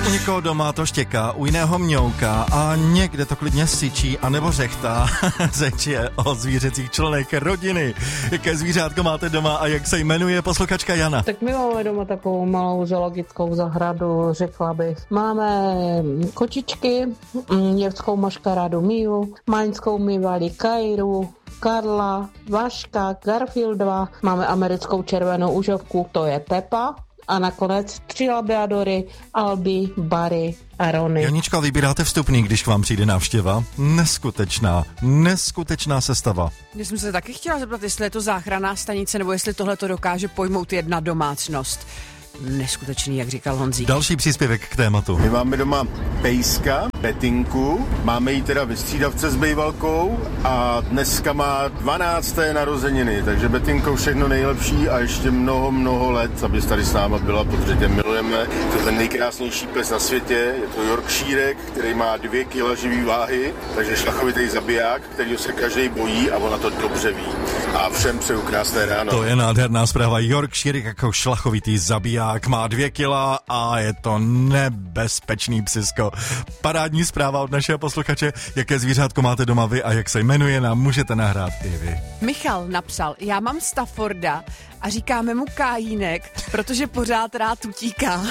U někoho doma to štěká, u jiného mňouká a někde to klidně syčí anebo řechtá. Řeč je o zvířecích členech rodiny. Jaké zvířátko máte doma a jak se jmenuje posluchačka Jana? Tak my máme doma takovou malou zoologickou zahradu, řekla bych. Máme kočičky, jevskou maškarádu Miu, maňskou mývali Kairu, Karla, Vaška, Garfieldova, máme americkou červenou užovku, to je Pepa. A nakonec 3 labradory, Alby, Barry a Rony. Janička, vybíráte vstupný, když k vám přijde návštěva? Neskutečná sestava. Já jsem se taky chtěla zeptat, jestli je to záchranná stanice, nebo jestli tohle to dokáže pojmout jedna domácnost. Neskutečný, jak říkal Honzík. Další příspěvek k tématu. My máme doma pejska, Betinku, máme jí teda ve střídavce s bejvalkou a dneska má 12. narozeniny, takže Betinko všechno nejlepší a ještě mnoho let, aby tady s náma byla, protože tě milujeme. To je ten nejkrásnější pes na světě, je to Yorkshirek, který má 2 kg živý váhy, takže šlachovitý zabiják, kterýho se každý bojí a ona to dobře ví. A všem přeju krásné ráno. To je nádherná zpráva. Yorkshirek jako šlachovitý zabiják má 2 kila a je to nebezpečný psisko. Parádní zpráva od našeho posluchače. Jaké zvířátko máte doma vy a jak se jmenuje, nám můžete nahrát i vy. Michal napsal, já mám Stafforda a říkáme mu Kajínek, protože pořád rád utíká.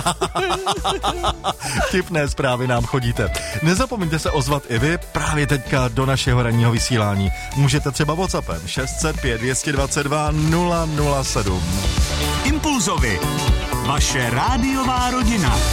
Vtipné zprávy nám chodíte. Nezapomeňte se ozvat i vy právě teďka do našeho ranního vysílání. Můžete třeba WhatsAppem 605 222 007. Impulzovi. Vaše rádiová rodina.